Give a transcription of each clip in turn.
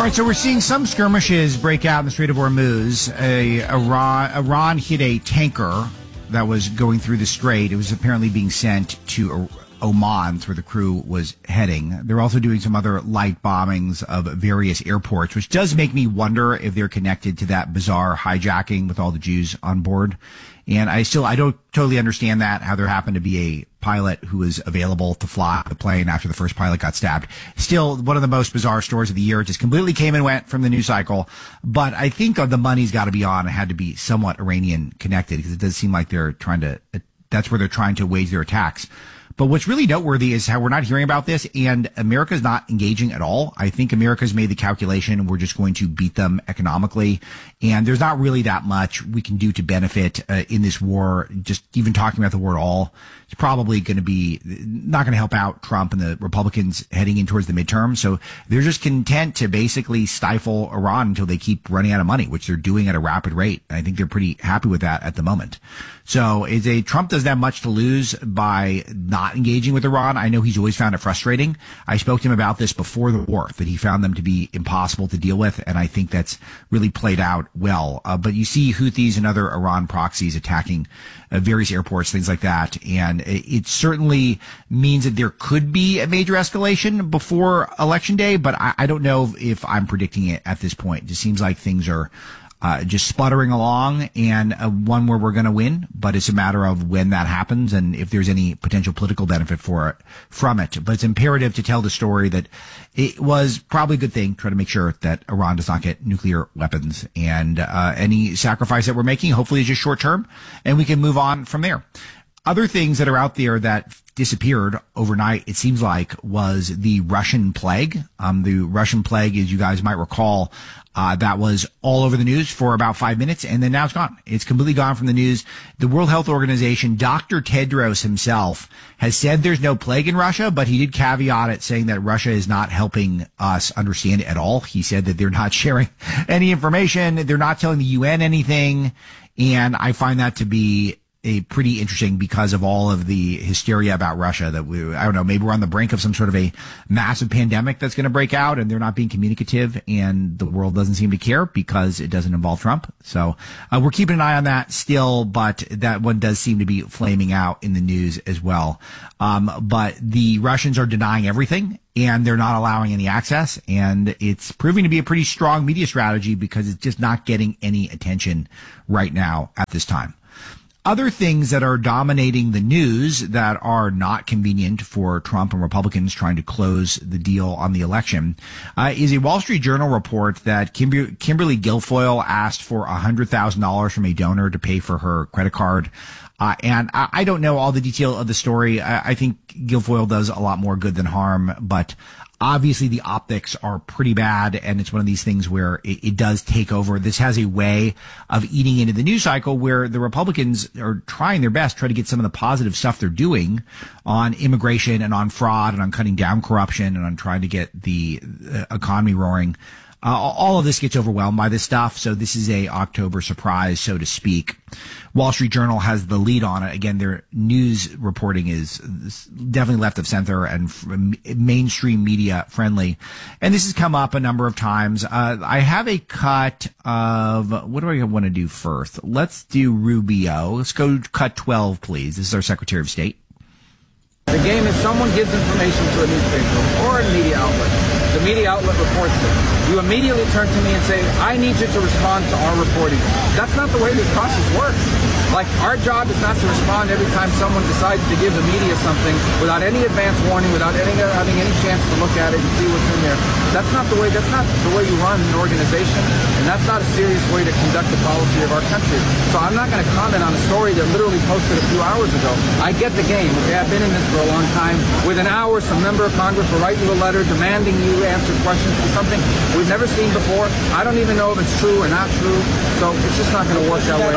All right, so we're seeing some skirmishes break out in the Strait of Hormuz. Iran hit a tanker that was going through the strait. It was apparently being sent to Oman, where the crew was heading. They're also doing some other light bombings of various airports, which does make me wonder if they're connected to that bizarre hijacking with all the Jews on board. And I don't totally understand that, how there happened to be a pilot who was available to fly the plane after the first pilot got stabbed. Still, one of the most bizarre stories of the year. It just completely came and went from the news cycle. But I think the money's got to be on. It had to be somewhat Iranian connected, because it does seem like that's where they're trying to wage their attacks. But what's really noteworthy is how we're not hearing about this, and America's not engaging at all. I think America's made the calculation we're just going to beat them economically, and there's not really that much we can do to benefit in this war. Just even talking about the war at all is probably going to be not going to help out Trump and the Republicans heading in towards the midterm. So they're just content to basically stifle Iran until they keep running out of money, which they're doing at a rapid rate. And I think they're pretty happy with that at the moment. So Trump doesn't have much to lose by not engaging with Iran. I know he's always found it frustrating. I spoke to him about this before the war, that he found them to be impossible to deal with, and I think that's really played out well. But you see Houthis and other Iran proxies attacking various airports, things like that, and it certainly means that there could be a major escalation before Election Day, but I don't know if I'm predicting it at this point. It just seems like things are just sputtering along, and one where we're going to win, but it's a matter of when that happens and if there's any potential political benefit from it. But it's imperative to tell the story that it was probably a good thing, try to make sure that Iran does not get nuclear weapons, and any sacrifice that we're making hopefully is just short term, and we can move on from there. Other things that are out there that disappeared overnight, it seems like, was the Russian plague. The Russian plague, as you guys might recall, that was all over the news for about 5 minutes, and then now it's gone. It's completely gone from the news. The World Health Organization, Dr. Tedros himself, has said there's no plague in Russia, but he did caveat it, saying that Russia is not helping us understand it at all. He said that they're not sharing any information. They're not telling the UN anything. And I find that to be pretty interesting because of all of the hysteria about Russia that I don't know, maybe we're on the brink of some sort of a massive pandemic that's going to break out, and they're not being communicative, and the world doesn't seem to care because it doesn't involve Trump. So we're keeping an eye on that still, but that one does seem to be flaming out in the news as well. But the Russians are denying everything, and they're not allowing any access, and it's proving to be a pretty strong media strategy because it's just not getting any attention right now at this time. Other things that are dominating the news that are not convenient for Trump and Republicans trying to close the deal on the election is a Wall Street Journal report that Kimberly Guilfoyle asked for $100,000 from a donor to pay for her credit card. And I don't know all the detail of the story. I think Guilfoyle does a lot more good than harm, but obviously the optics are pretty bad, and it's one of these things where it does take over. This has a way of eating into the news cycle where the Republicans are trying their best, try to get some of the positive stuff they're doing on immigration and on fraud and on cutting down corruption and on trying to get the economy roaring. All of this gets overwhelmed by this stuff, so this is a October surprise, so to speak. Wall Street Journal has the lead on it. Again, their news reporting is definitely left of center and mainstream media friendly. And this has come up a number of times. I have a cut of, what do I want to do first? Let's do Rubio. Let's go cut 12, please. This is our Secretary of State. The game is someone gives information to a newspaper or a media outlet. The media outlet reports it. You immediately turn to me and say, I need you to respond to our reporting. That's not the way this process works. Like, our job is not to respond every time someone decides to give the media something without any advance warning, without having any chance to look at it and see what's in there. That's not the way you run an organization, and that's not a serious way to conduct the policy of our country. So I'm not going to comment on a story that literally posted a few hours ago. I get the game. Okay, I've been in this for a long time. Within hours, some member of Congress will write you a letter demanding you answer questions to something we've never seen before. I don't even know if it's true or not true, so it's just not going to work that way.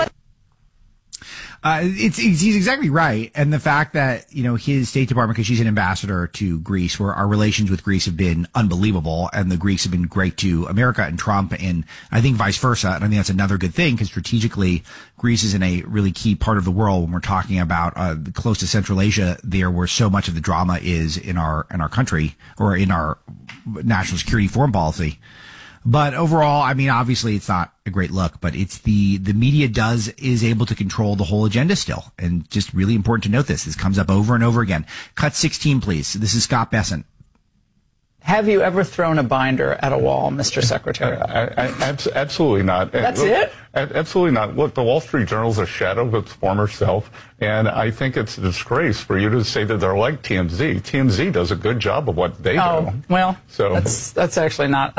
He's exactly right. And the fact that, his State Department, because she's an ambassador to Greece, where our relations with Greece have been unbelievable, and the Greeks have been great to America and Trump, and I think vice versa. And I think that's another good thing, because strategically, Greece is in a really key part of the world when we're talking about close to Central Asia, there where so much of the drama is in our country, or in our national security foreign policy. But overall, I mean, obviously it's not a great look, but it's the media is able to control the whole agenda still. And just really important to note this. This comes up over and over again. Cut 16, please. This is Scott Bessent. Have you ever thrown a binder at a wall, Mr. Secretary? Absolutely not. That's it? Absolutely not. Look, the Wall Street Journal is a shadow of its former self, and I think it's a disgrace for you to say that they're like TMZ. TMZ does a good job of what they do. Oh, well, so that's actually not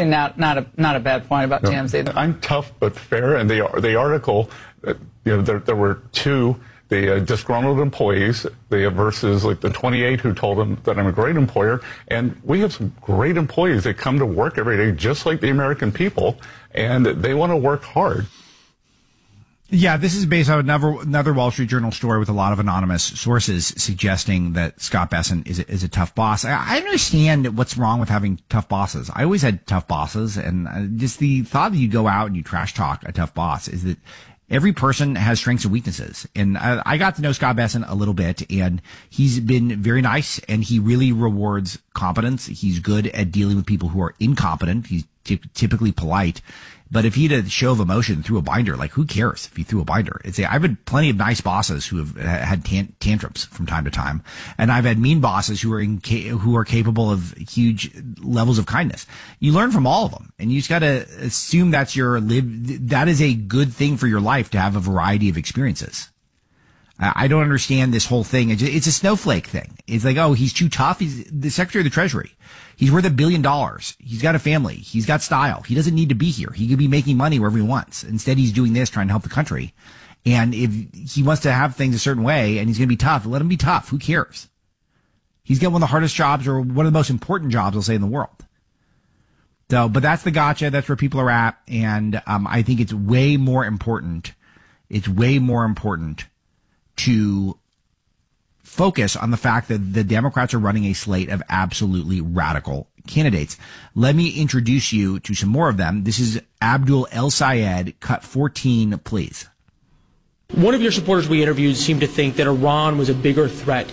a bad point about TMZ. I'm tough but fair, and the article, there were two. The disgruntled employees, versus like the 28 who told them that I'm a great employer. And we have some great employees that come to work every day just like the American people, and they want to work hard. Yeah, this is based on another Wall Street Journal story with a lot of anonymous sources suggesting that Scott Bessent is a tough boss. I understand what's wrong with having tough bosses. I always had tough bosses, and just the thought that you go out and you trash talk a tough boss is that every person has strengths and weaknesses. And I got to know Scott Bessent a little bit, and he's been very nice, and he really rewards competence. He's good at dealing with people who are incompetent. He's typically polite. But if he had a show of emotion through a binder, like who cares if he threw a binder? I've had plenty of nice bosses who have had tantrums from time to time, and I've had mean bosses who are capable of huge levels of kindness. You learn from all of them, and you just got to assume that is a good thing for your life to have a variety of experiences. I don't understand this whole thing. It's a snowflake thing. It's like, oh, he's too tough. He's the Secretary of the Treasury. He's worth $1 billion. He's got a family. He's got style. He doesn't need to be here. He could be making money wherever he wants. Instead, he's doing this, trying to help the country. And if he wants to have things a certain way and he's going to be tough, let him be tough. Who cares? He's got one of the hardest jobs, or one of the most important jobs, I'll say, in the world. So, but that's the gotcha. That's where people are at. And I think it's way more important. It's way more important to focus on the fact that the Democrats are running a slate of absolutely radical candidates. Let me introduce you to some more of them. This is Abdul El Sayed. Cut 14, please. One of your supporters we interviewed seemed to think that Iran was a bigger threat.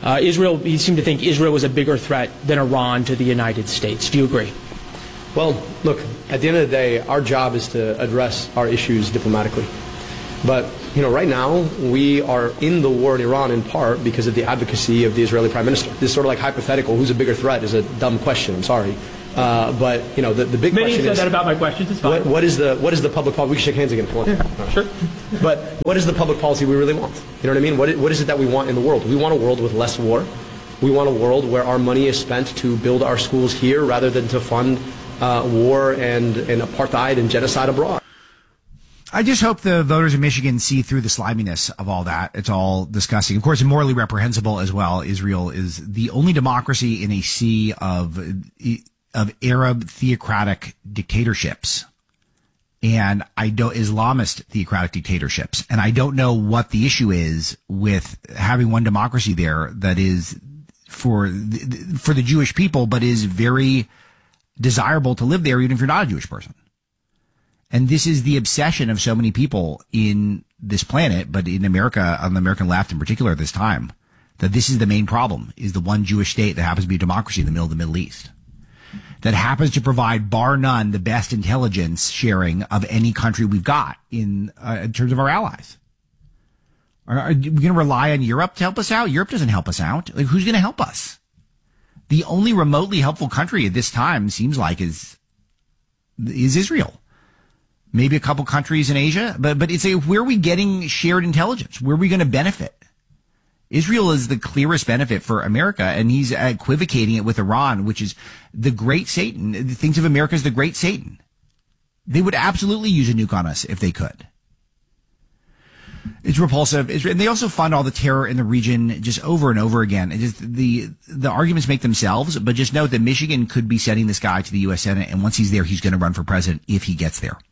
He seemed to think Israel was a bigger threat than Iran to the United States. Do you agree? Well, look, at the end of the day, our job is to address our issues diplomatically. But, right now, we are in the war in Iran in part because of the advocacy of the Israeli Prime Minister. This is sort of like hypothetical. Who's a bigger threat is a dumb question. I'm sorry. But, the big Many question said is... that about my questions. It's fine. What is the public policy? We can shake hands again if you want. Yeah, sure. But what is the public policy we really want? You know what I mean? What is it that we want in the world? We want a world with less war. We want a world where our money is spent to build our schools here rather than to fund war and apartheid and genocide abroad. I just hope the voters of Michigan see through the sliminess of all that. It's all disgusting. Of course, morally reprehensible as well. Israel is the only democracy in a sea of Arab theocratic dictatorships and Islamist theocratic dictatorships. And I don't know what the issue is with having one democracy there that is for the Jewish people, but is very desirable to live there, even if you're not a Jewish person. And this is the obsession of so many people in this planet, but in America, on the American left in particular at this time, that this is the main problem, is the one Jewish state that happens to be a democracy in the middle of the Middle East, that happens to provide, bar none, the best intelligence sharing of any country we've got in terms of our allies. Are we going to rely on Europe to help us out? Europe doesn't help us out. Like, who's going to help us? The only remotely helpful country at this time seems like is Israel. Maybe a couple countries in Asia, but it's where are we getting shared intelligence? Where are we going to benefit? Israel is the clearest benefit for America, and he's equivocating it with Iran, which is the great Satan. Thinks of America as the great Satan. They would absolutely use a nuke on us if they could. It's repulsive. And they also fund all the terror in the region just over and over again. The arguments make themselves, but just note that Michigan could be sending this guy to the U.S. Senate, and once he's there, he's going to run for president if he gets there.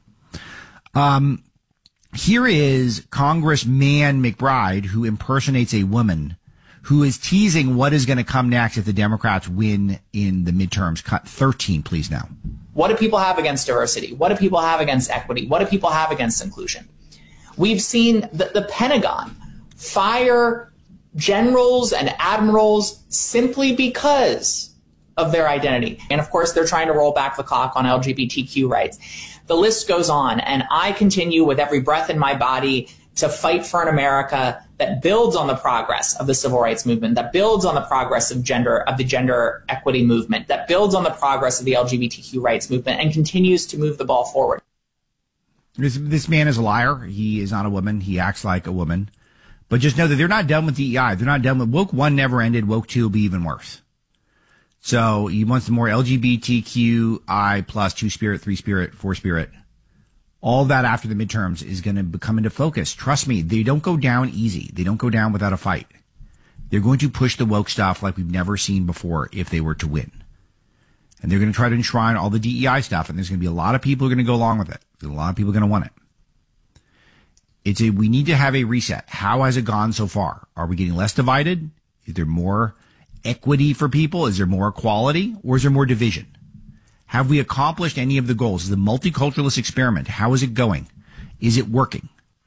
Here is Congressman McBride, who impersonates a woman, who is teasing what is going to come next if the Democrats win in the midterms. Cut 13, please, now. What do people have against diversity? What do people have against equity? What do people have against inclusion? We've seen the Pentagon fire generals and admirals simply because of their identity. And of course, they're trying to roll back the clock on LGBTQ rights. The list goes on, and I continue with every breath in my body to fight for an America that builds on the progress of the civil rights movement, that builds on the progress of the gender equity movement, that builds on the progress of the LGBTQ rights movement, and continues to move the ball forward. This man is a liar. He is not a woman. He acts like a woman. But just know that they're not done with DEI. They're not done with woke 1 never ended. Woke 2 will be even worse. So he wants some more LGBTQI plus 2 spirit, 3 spirit, 4 spirit. All that after the midterms is going to come into focus. Trust me, they don't go down easy. They don't go down without a fight. They're going to push the woke stuff like we've never seen before if they were to win. And they're going to try to enshrine all the DEI stuff, and there's going to be a lot of people who are going to go along with it. There's a lot of people going to want it. We need to have a reset. How has it gone so far? Are we getting less divided? Is there more equity for people? Is there more equality? Or is there more division? Have we accomplished any of the goals? The multiculturalist experiment, how is it going? Is it working?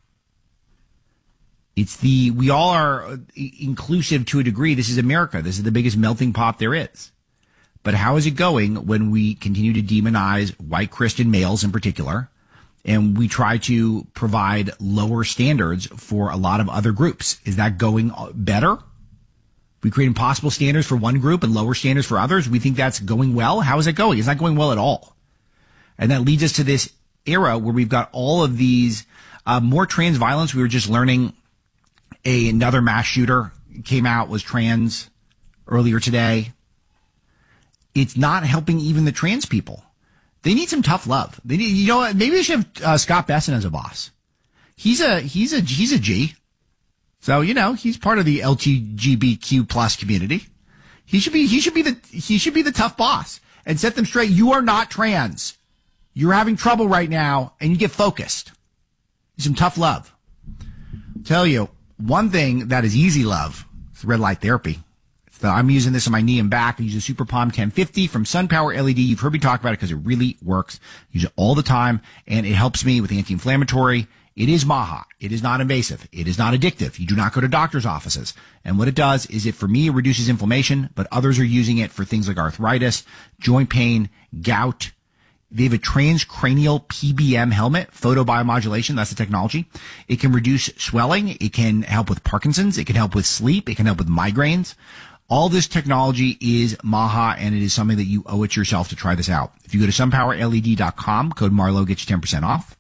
We all are inclusive to a degree. This is America. This is the biggest melting pot there is. But how is it going when we continue to demonize white Christian males in particular, and we try to provide lower standards for a lot of other groups? Is that going better? We create impossible standards for one group and lower standards for others. We think that's going well. How is it going? It's not going well at all. And that leads us to this era where we've got all of these more trans violence. We were just learning another mass shooter came out, was trans earlier today. It's not helping even the trans people. They need some tough love. They need, maybe they should have Scott Besson as a boss. He's a G. So, he's part of the LGBTQ plus community. He should be the tough boss and set them straight. You are not trans. You're having trouble right now and you get focused. Some tough love. Tell you one thing that is easy love. It's red light therapy. I'm using this on my knee and back. I use a Super Palm 1050 from SunPower LED. You've heard me talk about it because it really works. I use it all the time and it helps me with anti-inflammatory. It is MAHA. It is not invasive. It is not addictive. You do not go to doctor's offices. And what it does is for me, it reduces inflammation, but others are using it for things like arthritis, joint pain, gout. They have a transcranial PBM helmet, photobiomodulation. That's the technology. It can reduce swelling. It can help with Parkinson's. It can help with sleep. It can help with migraines. All this technology is MAHA, and it is something that you owe it yourself to try this out. If you go to sunpowerled.com, code Marlowe gets you 10% off.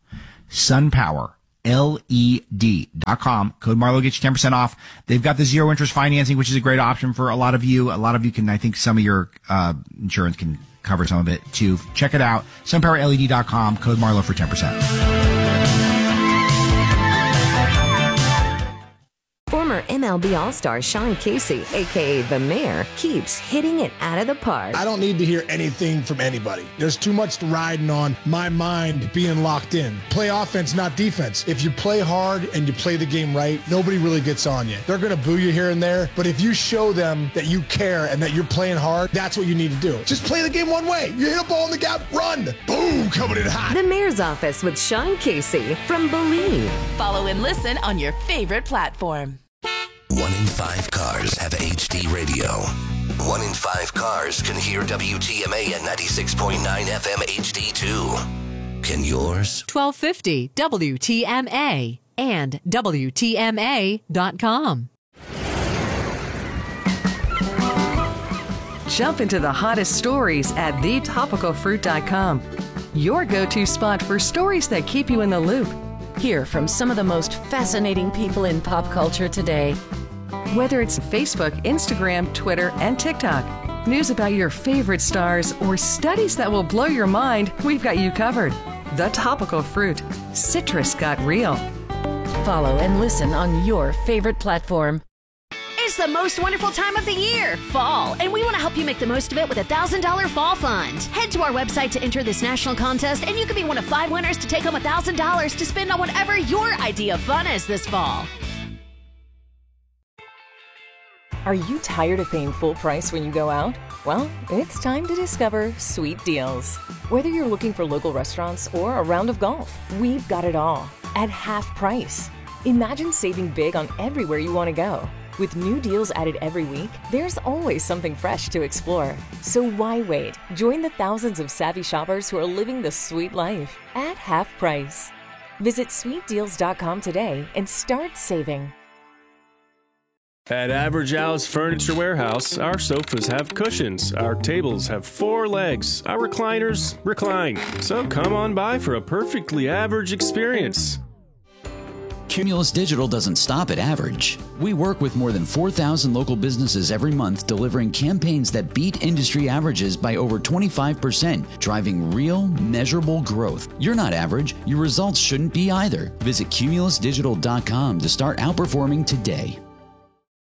sunpowerled.com, code Marlowe gets you 10% off. They've got the zero interest financing, which is a great option for a lot of you. A lot of you can, I think some of your insurance can cover some of it too. Check it out. sunpowerled.com, code Marlowe for 10%. Former MLB All-Star Sean Casey, a.k.a. The Mayor, keeps hitting it out of the park. I don't need to hear anything from anybody. There's too much riding on my mind being locked in. Play offense, not defense. If you play hard and you play the game right, nobody really gets on you. They're going to boo you here and there, but if you show them that you care and that you're playing hard, that's what you need to do. Just play the game one way. You hit a ball in the gap, run. Boom, coming in hot. The Mayor's Office with Sean Casey from Believe. Follow and listen on your favorite platform. 1 in 5 cars have HD radio. 1 in 5 cars can hear WTMA at 96.9 FM HD2. Can yours? 1250 WTMA and WTMA.com. Jump into the hottest stories at thetopicalfruit.com. Your go-to spot for stories that keep you in the loop. Hear from some of the most fascinating people in pop culture today. Whether it's Facebook, Instagram, Twitter, and TikTok, news about your favorite stars, or studies that will blow your mind, we've got you covered. The Topical Fruit. Citrus got real. Follow and listen on your favorite platform. It's the most wonderful time of the year, fall, and we want to help you make the most of it with a $1,000 fall fund. Head to our website to enter this national contest, and you could be one of 5 winners to take home $1,000 to spend on whatever your idea of fun is this fall. Are you tired of paying full price when you go out? Well, it's time to discover Sweet Deals. Whether you're looking for local restaurants or a round of golf, we've got it all at half price. Imagine saving big on everywhere you want to go. With new deals added every week, there's always something fresh to explore. So why wait? Join the thousands of savvy shoppers who are living the sweet life at half price. Visit sweetdeals.com today and start saving. At Average Al's Furniture Warehouse, our sofas have cushions, our tables have 4 legs, our recliners recline. So come on by for a perfectly average experience. Cumulus Digital doesn't stop at average. We work with more than 4,000 local businesses every month, delivering campaigns that beat industry averages by over 25%, driving real, measurable growth. You're not average. Your results shouldn't be either. Visit cumulusdigital.com to start outperforming today.